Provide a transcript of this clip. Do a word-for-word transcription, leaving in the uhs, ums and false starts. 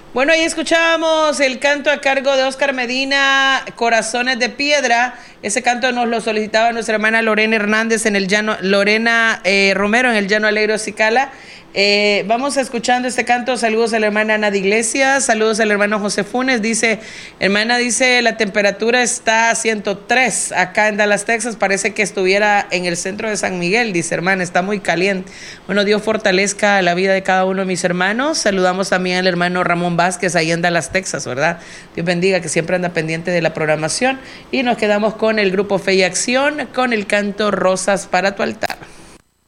Bueno, ahí escuchábamos el canto a cargo de Oscar Medina, Corazones de Piedra. Ese canto nos lo solicitaba nuestra hermana Lorena Hernández en el llano, Lorena eh, Romero en el Llano Alegre Ocicala. Eh, vamos escuchando este canto. Saludos a la hermana Ana de Iglesias, saludos al hermano José Funes. Dice, hermana, dice, la temperatura está a ciento tres acá en Dallas, Texas. Parece que estuviera en el centro de San Miguel, dice, hermana, está muy caliente. Bueno, Dios fortalezca la vida de cada uno de mis hermanos. Saludamos también al hermano Ramón Vázquez ahí en Dallas, Texas, ¿verdad? Dios bendiga, que siempre anda pendiente de la programación. Y nos quedamos con el grupo Fe y Acción, con el canto Rosas para tu altar.